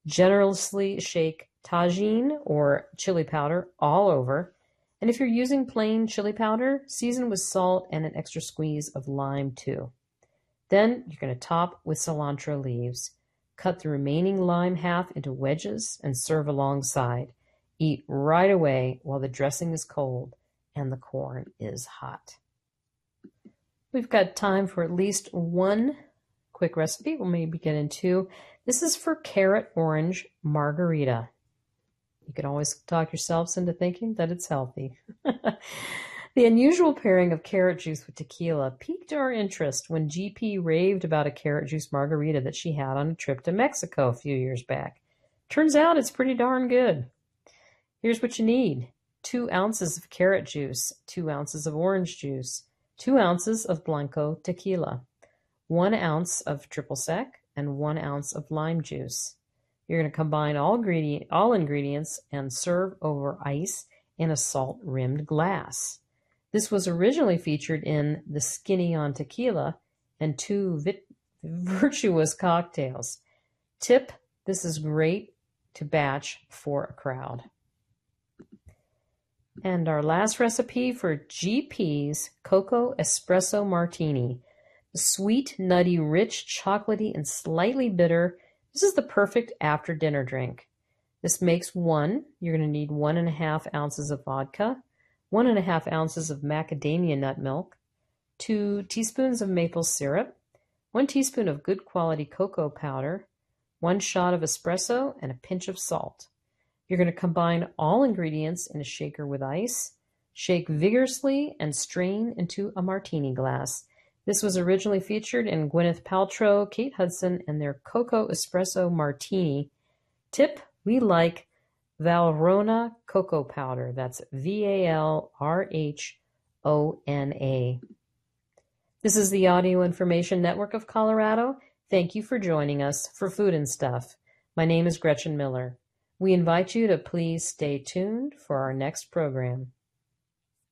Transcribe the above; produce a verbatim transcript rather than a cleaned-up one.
Generously shake Tajin or chili powder all over. And if you're using plain chili powder, season with salt and an extra squeeze of lime too. Then you're going to top with cilantro leaves. Cut the remaining lime half into wedges and serve alongside. Eat right away while the dressing is cold and the corn is hot. We've got time for at least one quick recipe. We'll maybe get into. This is for carrot orange margarita. You can always talk yourselves into thinking that it's healthy. The unusual pairing of carrot juice with tequila piqued our interest when G P raved about a carrot juice margarita that she had on a trip to Mexico a few years back. Turns out it's pretty darn good. Here's what you need. Two ounces of carrot juice, two ounces of orange juice, two ounces of Blanco tequila, one ounce of triple sec, and one ounce of lime juice. You're going to combine all, ingredient, all ingredients and serve over ice in a salt-rimmed glass. This was originally featured in The Skinny on Tequila and Two Vit- Virtuous Cocktails. Tip, this is great to batch for a crowd. And our last recipe for G P's Cocoa Espresso Martini. Sweet, nutty, rich, chocolatey, and slightly bitter. This is the perfect after-dinner drink. This makes one. You're going to need one and a half ounces of vodka, one and a half ounces of macadamia nut milk, two teaspoons of maple syrup, one teaspoon of good quality cocoa powder, one shot of espresso, and a pinch of salt. You're going to combine all ingredients in a shaker with ice, shake vigorously, and strain into a martini glass. This was originally featured in Gwyneth Paltrow, Kate Hudson, and their Cocoa Espresso Martini. Tip, we like Valrhona cocoa powder. That's V A L R H O N A. This is the Audio Information Network of Colorado. Thank you for joining us for Food and Stuff. My name is Gretchen Miller. We invite you to please stay tuned for our next program.